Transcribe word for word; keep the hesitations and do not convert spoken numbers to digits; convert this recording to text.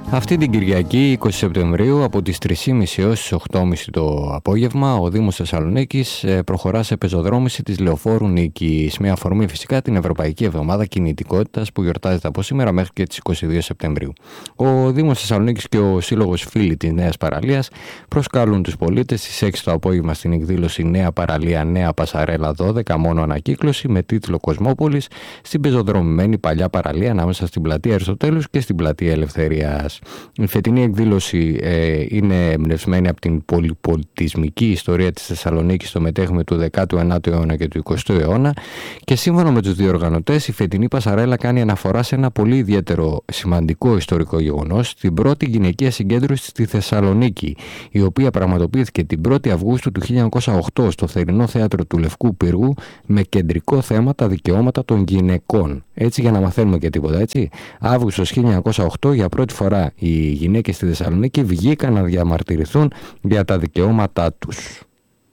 Αυτή την Κυριακή είκοσι Σεπτεμβρίου από τις τρεις και μισή έως τις οκτώ και μισή το απόγευμα ο Δήμος Θεσσαλονίκης προχωρά σε πεζοδρόμηση της Λεωφόρου Νίκης, με αφορμή φυσικά την Ευρωπαϊκή Εβδομάδα Κινητικότητας που γιορτάζεται από σήμερα μέχρι και τις είκοσι δύο Σεπτεμβρίου. Ο Δήμος Θεσσαλονίκης και ο Σύλλογος Φίλοι της Νέας Παραλίας προσκαλούν τους πολίτες στις έξι το απόγευμα στην εκδήλωση Νέα Παραλία Νέα Πασαρέλα δώδεκα μόνο ανακύκλωση με τίτλο Κοσμόπολης στην πεζοδρομημένη παλιά παραλία ανάμεσα στην πλατεία Αριστοτέλους και στην πλατεία Ελευθερίας. Η φετινή εκδήλωση ε, είναι εμπνευσμένη από την πολυπολιτισμική ιστορία της Θεσσαλονίκης στο μετέχουμε του δέκατου ένατου αιώνα και του εικοστού αιώνα και σύμφωνα με τους διοργανωτές η φετινή Πασαρέλα κάνει αναφορά σε ένα πολύ ιδιαίτερο σημαντικό ιστορικό γεγονός, την πρώτη γυναικεία συγκέντρωση στη Θεσσαλονίκη, η οποία πραγματοποιήθηκε την πρώτη Αυγούστου του χίλια εννιακόσια οκτώ στο θερινό θέατρο του Λευκού Πύργου με κεντρικό θέμα τα δικαιώματα των γυναικών. Έτσι, για να μαθαίνουμε και τίποτα, έτσι. Αύγουστος χίλια εννιακόσια οκτώ για πρώτη φορά οι γυναίκες στη Θεσσαλονίκη βγήκαν να διαμαρτυρηθούν για τα δικαιώματά τους.